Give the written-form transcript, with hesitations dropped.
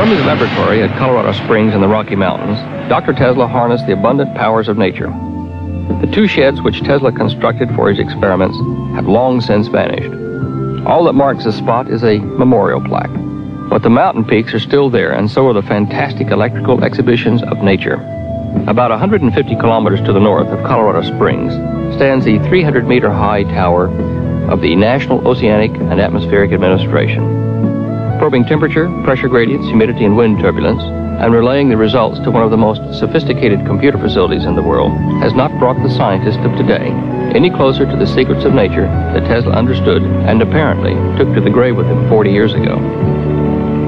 From his laboratory at Colorado Springs in the Rocky Mountains, Dr. Tesla harnessed the abundant powers of nature. The two sheds which Tesla constructed for his experiments have long since vanished. All that marks the spot is a memorial plaque. But the mountain peaks are still there, and so are the fantastic electrical exhibitions of nature. About 150 kilometers to the north of Colorado Springs stands the 300-meter-high tower of the National Oceanic and Atmospheric Administration. Probing temperature, pressure gradients, humidity, and wind turbulence, and relaying the results to one of the most sophisticated computer facilities in the world, has not brought the scientists of today any closer to the secrets of nature that Tesla understood and apparently took to the grave with him 40 years ago.